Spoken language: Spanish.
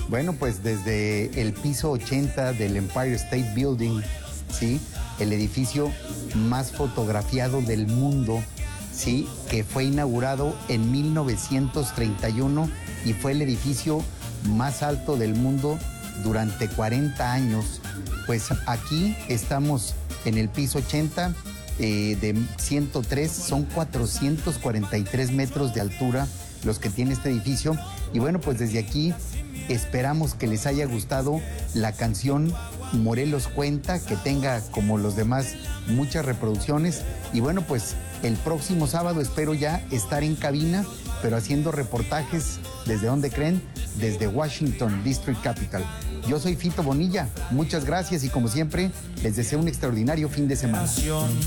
Bueno, pues desde el piso 80 del Empire State Building, ¿sí? El edificio más fotografiado del mundo, ¿sí? Que fue inaugurado en 1931 y fue el edificio más alto del mundo durante 40 años. Pues aquí estamos en el piso 80 de 103, son 443 metros de altura los que tiene este edificio. Y bueno, pues desde aquí esperamos que les haya gustado la canción Morelos Cuenta, que tenga, como los demás, muchas reproducciones. Y bueno, pues el próximo sábado espero ya estar en cabina, pero haciendo reportajes. ¿Desde dónde creen? Desde Washington, District Capital. Yo soy Fito Bonilla, muchas gracias y como siempre les deseo un extraordinario fin de semana.